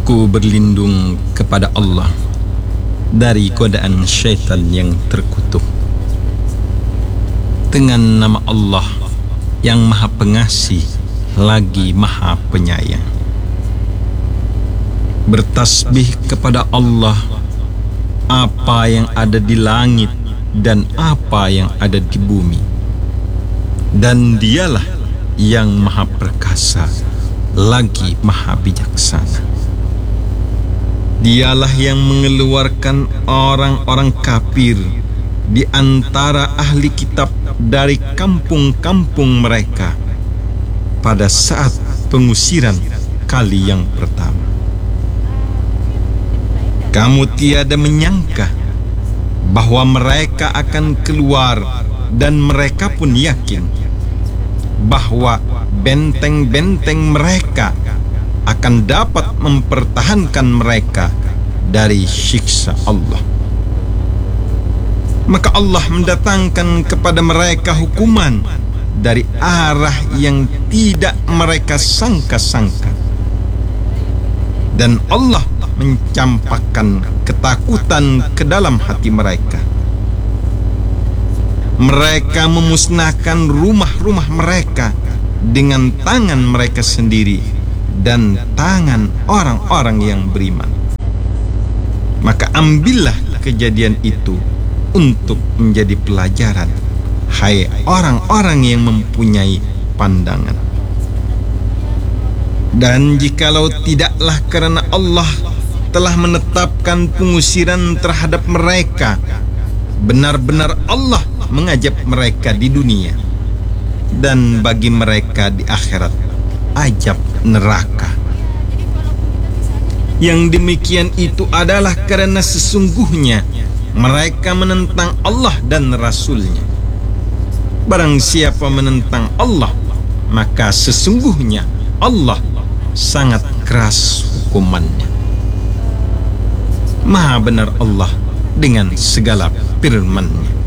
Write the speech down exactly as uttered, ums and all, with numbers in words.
Aku berlindung kepada Allah dari godaan syaitan yang terkutuk. Dengan nama Allah yang Maha Pengasih lagi Maha Penyayang. Bertasbih kepada Allah apa yang ada di langit dan apa yang ada di bumi. Dan Dialah yang Maha Perkasa lagi Maha Bijaksana. Dialah yang mengeluarkan orang-orang kafir di antara ahli kitab dari kampung-kampung mereka pada saat pengusiran kali yang pertama. Kamu tiada menyangka bahwa mereka akan keluar, dan mereka pun yakin bahwa benteng-benteng mereka akan dapat mempertahankan mereka dari siksa Allah. Maka Allah mendatangkan kepada mereka hukuman dari arah yang tidak mereka sangka-sangka. Dan Allah mencampakkan ketakutan ke dalam hati mereka. Mereka memusnahkan rumah-rumah mereka dengan tangan mereka sendiri dan tangan orang-orang yang beriman. Maka ambillah kejadian itu untuk menjadi pelajaran, hai orang-orang yang mempunyai pandangan. Dan jikalau tidaklah karena Allah telah menetapkan pengusiran terhadap mereka, benar-benar Allah mengajab mereka di dunia, dan bagi mereka di akhirat ajab neraka. Yang demikian itu adalah karena sesungguhnya mereka menentang Allah dan Rasul-Nya. Barang siapa menentang Allah, maka sesungguhnya Allah sangat keras hukumannya. Maha benar Allah dengan segala firman-Nya.